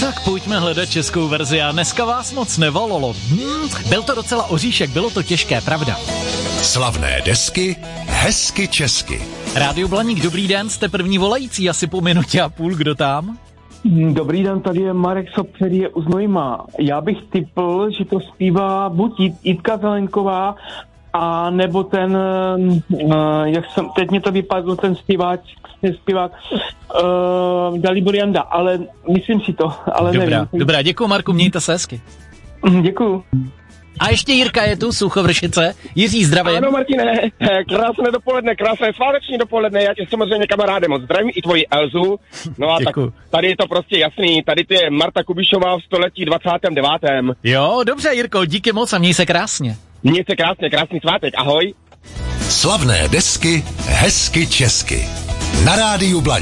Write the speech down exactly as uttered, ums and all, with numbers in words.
Tak pojďme hledat českou verzi a dneska vás moc nevolalo. Hmm, byl to docela oříšek, bylo to těžké, pravda. Slavné desky, hezky česky. Rádio Blaník, dobrý den, jste první volající, asi po minutě a půl, kdo tam? Dobrý den, tady je Marek Sob, který je u Znojma. Já bych tipl, že to zpívá buď Jitka Zelenková, a nebo ten, uh, jak jsem, teď mě to vypadlo, ten zpěvák, zpěvák uh, Dalibor Janda, ale myslím si to, ale dobrá, nevím. Dobrá, děkuji Marku, mějte se hezky. Děkuju. A ještě Jirka je tu, Suchovršice. Jiří, zdravím. Ano, Martine, krásné dopoledne, krásné sváteční dopoledne, já tě samozřejmě kamarádem moc zdravím, i tvoji Elzu. No a Děkuju. tak tady je to prostě jasný, tady to je Marta Kubišová v století dvacátém devátém Jo, dobře Jirko, díky moc a měj se krásně. Měj se krásně, krásný svátek, ahoj. Slavné desky, hezky česky. Na rádiu Blaník.